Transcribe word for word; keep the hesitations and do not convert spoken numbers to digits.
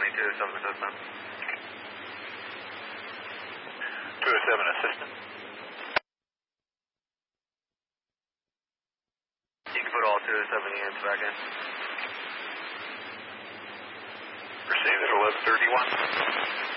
County two oh seven assistant. two oh seven assistant. You can put all two oh seven units back in. Received at eleven thirty-one.